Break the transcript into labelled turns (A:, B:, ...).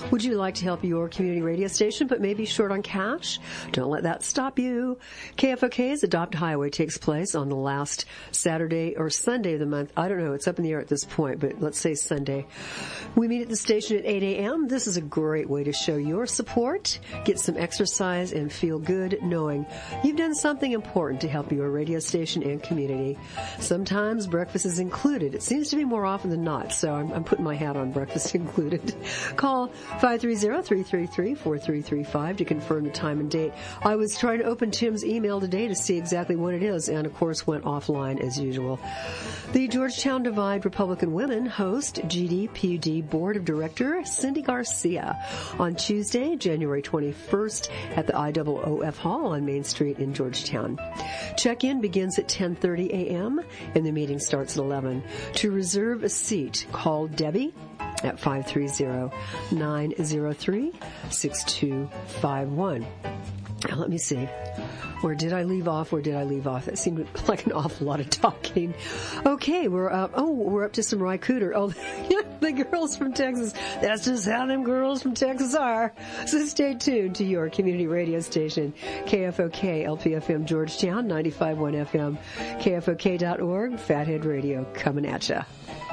A: Would you like to help your community radio station but maybe short on cash? Don't let that stop you. KFOK's Adopt Highway takes place on the last Saturday or Sunday of the month. I don't know. It's up in the air at this point, but let's say Sunday. We meet at the station at 8 a.m. This is a great way to show your support, get some exercise, and feel good knowing you've done something important to help your radio station and community. Sometimes breakfast is included. It seems to be more often than not, so I'm putting my hat on breakfast included. Call 530-333-4335 to confirm the time and date. I was trying to open Tim's email today to see exactly when it is, and of course went offline as usual. The Georgetown Divide Republican Women host GDPUD Board of Director Cindy Garcia on Tuesday, January 21st at the IOOF Hall on Main Street in Georgetown. Check-in begins at 10:30 a.m. and the meeting starts at 11. To reserve a seat, call Debbie at 530-903-6251. Now, let me see. Where did I leave off? That seemed like an awful lot of talking. Okay, we're up to some Ry Cooder. Oh, yeah, the girls from Texas. That's just how them girls from Texas are. So stay tuned to your community radio station, KFOK, LPFM Georgetown, 95.1 FM, KFOK.org, Fathead Radio, coming at ya.